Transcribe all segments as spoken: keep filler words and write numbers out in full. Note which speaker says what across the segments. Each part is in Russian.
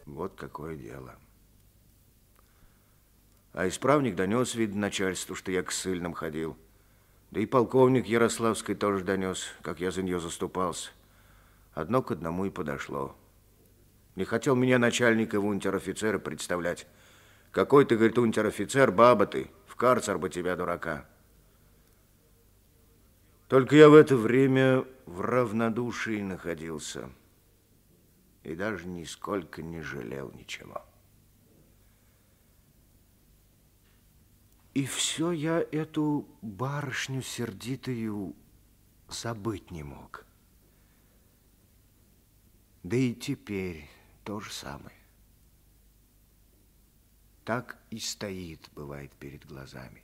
Speaker 1: Вот какое дело. А исправник донес, видно, начальству, что я к ссыльным ходил. Да и полковник Ярославский тоже донес, как я за нее заступался. Одно к одному и подошло. Не хотел меня начальника в унтер-офицера представлять. Какой ты, говорит, унтер-офицер, баба ты, в карцер бы тебя, дурака. Только я в это время в равнодушии находился. И даже нисколько не жалел ничего. И все я эту барышню сердитую забыть не мог. Да и теперь то же самое. Так и стоит, бывает, перед глазами.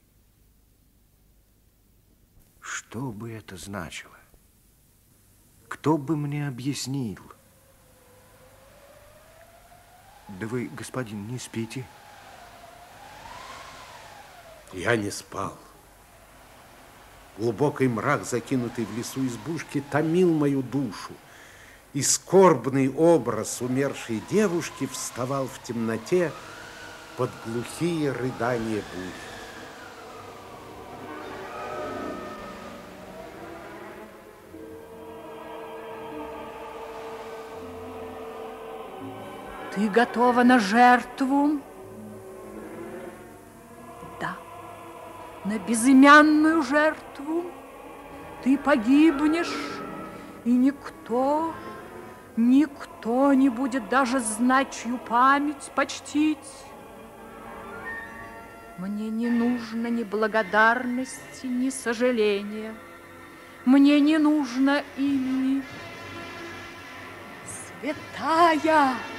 Speaker 1: Что бы это значило? Кто бы мне объяснил? Да вы, господин, не спите?
Speaker 2: Я не спал. Глубокий мрак, закинутый в лесу избушки, томил мою душу, и скорбный образ умершей девушки вставал в темноте под глухие рыдания бури.
Speaker 3: Ты готова на жертву? Да, на безымянную жертву. Ты погибнешь, и никто, никто не будет даже знать, чью память почтить. Мне не нужно ни благодарности, ни сожаления. Мне не нужно имени. Святая!